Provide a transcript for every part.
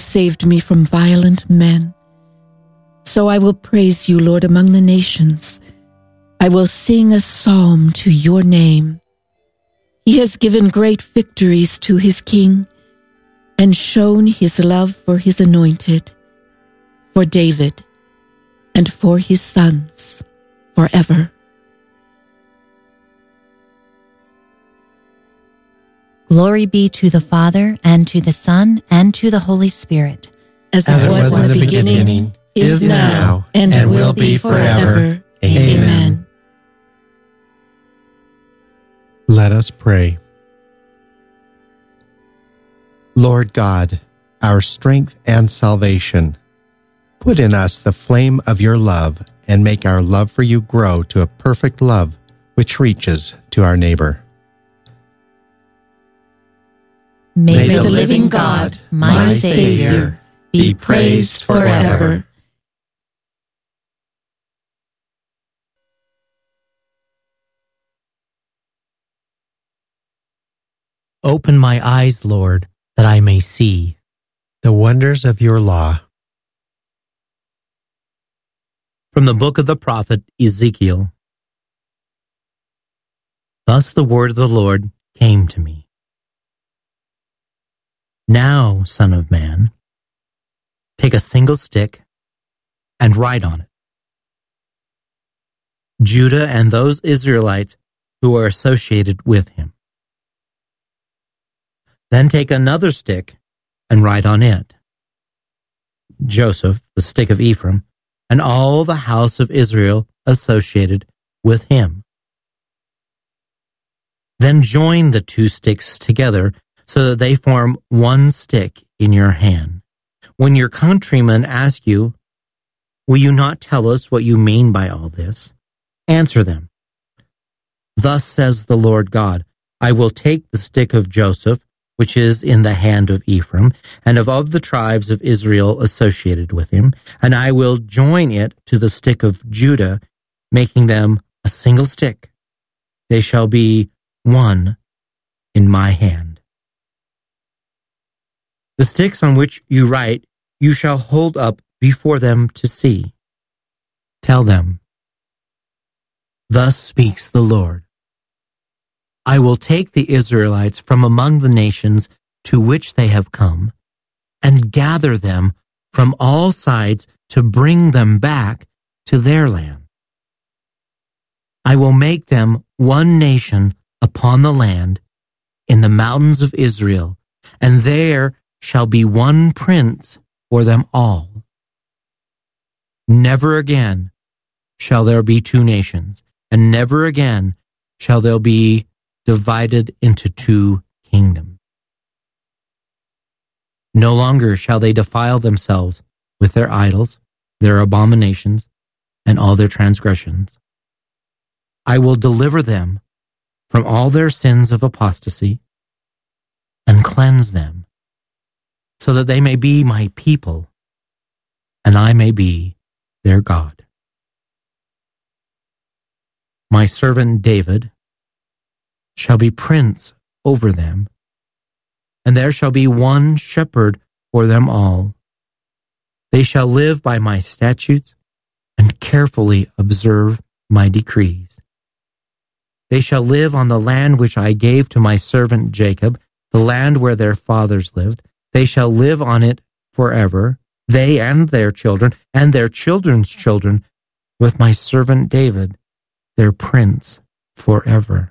saved me from violent men. So I will praise you, Lord, among the nations. I will sing a psalm to your name. He has given great victories to his king and shown his love for his anointed, for David and for his sons forever. Glory be to the Father, and to the Son, and to the Holy Spirit. As it was in the beginning, is now, and will be forever. Amen. Let us pray. Lord God, our strength and salvation, put in us the flame of your love and make our love for you grow to a perfect love which reaches to our neighbor. May the living God, my Savior, be praised forever. Open my eyes, Lord, that I may see the wonders of your law. From the book of the prophet Ezekiel. Thus the word of the Lord came to me. Now, son of man, take a single stick and write on it, Judah and those Israelites who are associated with him. Then take another stick and write on it, Joseph, the stick of Ephraim, and all the house of Israel associated with him. Then join the two sticks together so that they form one stick in your hand. When your countrymen ask you, will you not tell us what you mean by all this? Answer them. Thus says the Lord God, I will take the stick of Joseph, which is in the hand of Ephraim, and of the tribes of Israel associated with him, and I will join it to the stick of Judah, making them a single stick. They shall be one in my hand. The sticks on which you write, you shall hold up before them to see. Tell them, thus speaks the Lord. I will take the Israelites from among the nations to which they have come, and gather them from all sides to bring them back to their land. I will make them one nation upon the land in the mountains of Israel, and there shall be one prince for them all. Never again shall there be two nations, and never again shall there be divided into two kingdoms. No longer shall they defile themselves with their idols, their abominations, and all their transgressions. I will deliver them from all their sins of apostasy and cleanse them, so that they may be my people, and I may be their God. My servant David shall be prince over them, and there shall be one shepherd for them all. They shall live by my statutes and carefully observe my decrees. They shall live on the land which I gave to my servant Jacob, the land where their fathers lived. They shall live on it forever, they and their children, and their children's children, with my servant David, their prince, forever.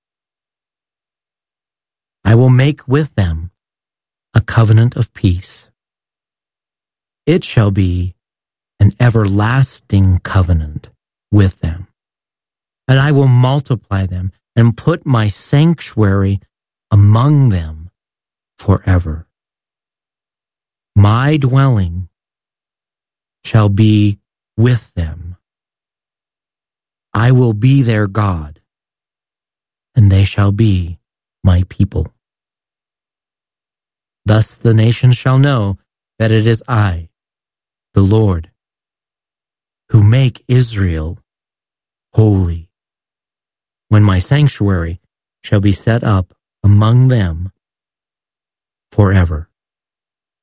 I will make with them a covenant of peace. It shall be an everlasting covenant with them, and I will multiply them and put my sanctuary among them forever. My dwelling shall be with them. I will be their God, and they shall be my people. Thus the nations shall know that it is I, the Lord, who make Israel holy, when my sanctuary shall be set up among them forever.